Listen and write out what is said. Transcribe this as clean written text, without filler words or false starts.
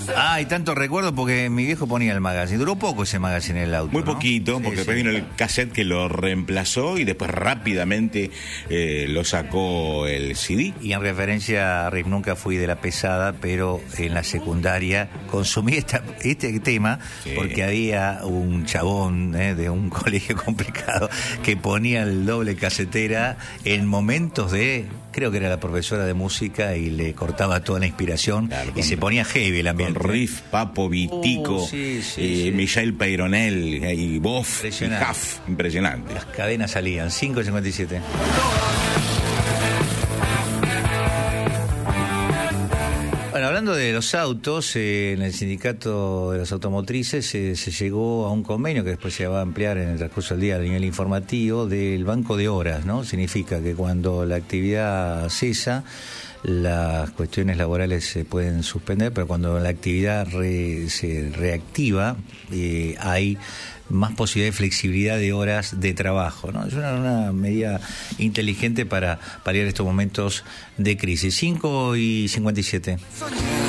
Ah, y tanto recuerdo porque mi viejo ponía el magazine. Duró poco ese magazine en el auto. Muy ¿no? poquito, porque después vino el cassette que lo reemplazó y después rápidamente lo sacó el CD. Y en referencia a Riff, nunca fui de la pesada, pero en la secundaria consumí este tema porque había un chabón de un colegio complicado que ponía el doble casetera en momentos de... Creo que era la profesora de música y le cortaba toda la inspiración, claro, y se ponía heavy el ambiente. Con Riff, Papo, Vitico, Michel Peyronel y Boff y Huff. Impresionante. Las cadenas salían, 5.57. Bueno, hablando de los autos, en el sindicato de las automotrices se llegó a un convenio que después se va a ampliar en el transcurso del día a nivel informativo del banco de horas, ¿no? Significa que cuando la actividad cesa, las cuestiones laborales se pueden suspender, pero cuando la actividad se reactiva, hay más posibilidad de flexibilidad de horas de trabajo, ¿no? Es una medida inteligente para paliar estos momentos de crisis. 5:57.